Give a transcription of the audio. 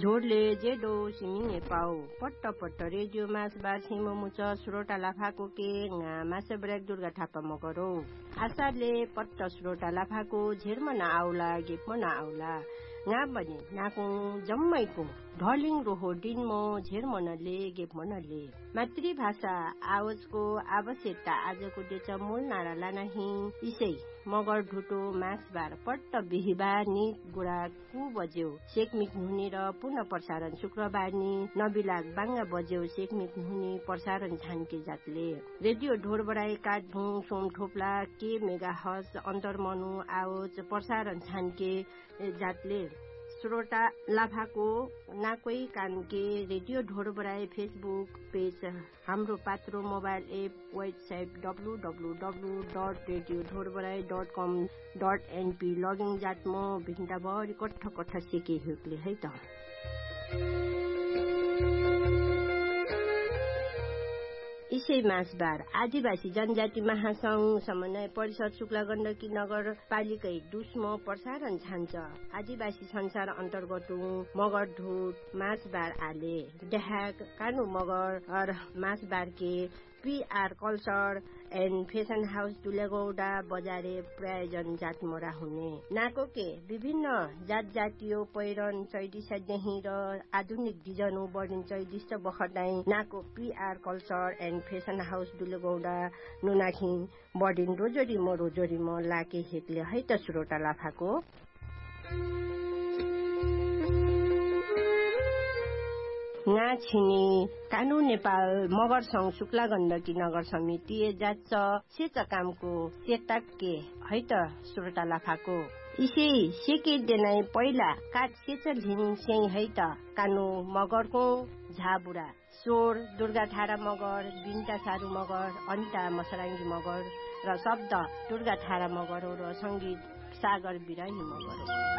झोडले जेडो सिमिङे पाउ पट्ट पट्ट रेडियो मासबार छिमो मुच श्रोता लाफाको के मासे ब्रेक दुर्गा थापा मगरो आशाले पट्ट श्रोता लाफाको झेरमना आउला गेपमना आउला nga bani naku jammaiको ढलिङ रोहो दिनमो झेरमनले गेपमनले मातृभाषा आवाजको आवश्यकता आजको देश मूल नाराला नाही इसै मगर ढुटो मासबार पट्ट बिहिबार नि गुडा कु बज्यो सेकमिक हुने र पुनः प्रसारण शुक्रबार नि नबिलाग बाङ्गा बज्यो सेकमिक हुने प्रसारण छानके जातले रेडियो ढोर बढाई काटभुङ सोम ठोपला के मेगाहर्ज अन्तर्मनु आवाज प्रसारण छानके जातले श्रोता लाभाको नाकोई कानके रेडियो ढोरबराई फेसबुक पेज हाम्रो पात्रो मोबाइल एप वेबसाइट www.radiodhorbarai.com.np लगिङ जातमो भिन्दा बढी कट्ठ सेके हुक्ले है त इसै मासबार आदिवासी जनजाति महासंघ समन्वय परिषद शुक्ला गण्डकी नगरपालिकै दुस्मो प्रसारण छान्छ आदिवासी संसार अन्तर्गत मगर ढुट मासबार आले देहाक कानु मगर और मासबार के PR culture and fashion house दुलेगौडा बजारे प्रायोजन जातमरा हुने नाको के विभिन्न जात जातीय पहिरन चैदी सदेखि र आधुनिक डिजाइनो बढिन चैदिष्ट बखताई नाको PR culture and fashion house दुलेगौडा नुनाखि बढिन rosary म लाके हेक्ले है त श्रोता लाफाको nga छिनी कानू नेपाल मगर संघ शुक्ला गण्डकी नगर समिति जाच्छ सेच कामको सेताके है त श्रोता लाफाको इसै सेके देनाइ पहिला काट सेच लिङ सेइ है त कानू मगरको झाबुरा स्वर दुर्गा ठाडा मगर बिन्टा सारू मगर अनिता मसराङ्गी मगर र शब्द दुर्गा ठाडा मगर र संगीत सागर बिराही मगर